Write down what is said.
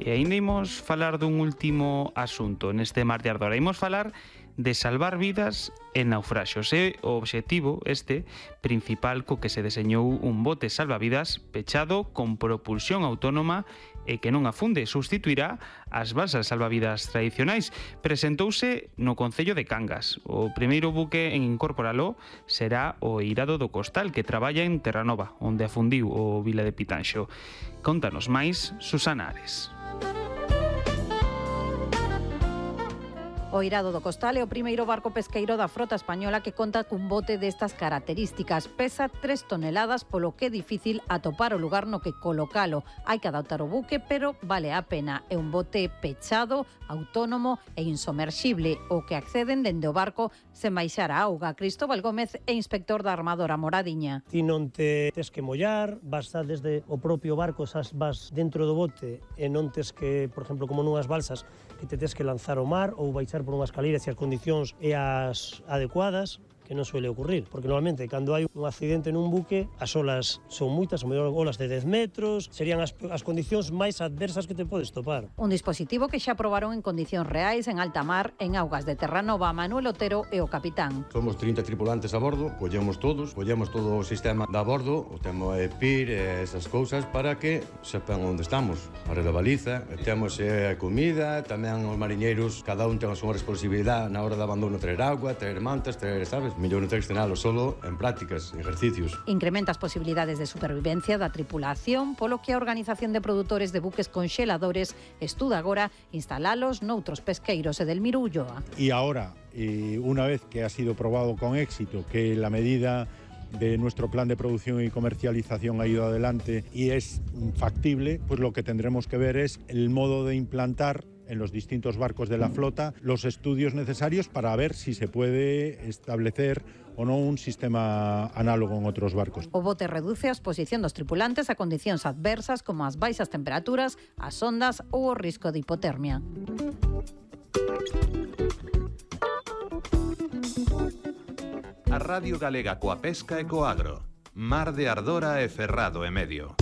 E ainda imos falar dun último asunto neste Mar de Ardora. Imos falar de salvar vidas en naufraxos. É o obxectivo principal co que se deseñou un bote salvavidas pechado con propulsión autónoma e que non afunde, substituirá as balsas salvavidas tradicionais. Presentouse no Concello de Cangas. O primeiro buque en incorporalo será o Eirado do Costal, que traballa en Terranova, onde afundiu o Vila de Pitanxo. Contanos máis, Susana Ares. O Eirado do Costal é o primeiro barco pesqueiro da frota española que conta cun bote destas características. Pesa 3 toneladas, polo que é difícil atopar o lugar no que colocalo. Hai que adaptar o buque, pero vale a pena. É un bote pechado, autónomo e insomerxible, o que acceden dende o barco sen baixar a auga. Cristóbal Gómez é inspector da armadora Moradiña. Ti non te tes que mollar, vas desde o propio barco, vas dentro do bote e non tes que, por exemplo, como nunhas balsas, que te tes que lanzar ao mar ou baixar por unha escaleira se as condicións e as adecuadas, que non suele ocurrir, porque normalmente cando hai un accidente nun buque, as olas son moitas, o mellor olas de 10 metros, serían as condicións máis adversas que te podes topar. Un dispositivo que xa probaron en condicións reais en alta mar, en augas de Terranova. Manuel Otero é o capitán. Somos 30 tripulantes a bordo, collemos todo o sistema de a bordo, o temo PIR e esas cousas para que sepan onde estamos. A rede baliza, temos a comida, tamén os mariñeiros, cada un ten a súa responsabilidade na hora de abandono, traer agua, traer mantas, traer, sabes? Mellor non ter que estrenalo solo en prácticas, ejercicios. Incrementa as posibilidades de supervivencia da tripulación, polo que a Organización de Produtores de Buques Conxeladores estuda agora instalalos noutros pesqueiros. Edelmiro Ulloa. Y ahora, una vez que ha sido probado con éxito que la medida de nuestro plan de producción y comercialización ha ido adelante y es factible, pues lo que tendremos que ver es el modo de implantar en los distintos barcos de la flota los estudios necesarios para ver si se puede establecer o no un sistema análogo en otros barcos. O bote reduce a exposición dos tripulantes a condicións adversas como as baixas temperaturas, as ondas ou o risco de hipotermia. A Radio Galega coa pesca e co agro. Mar de Ardora e Ferrado e Medio.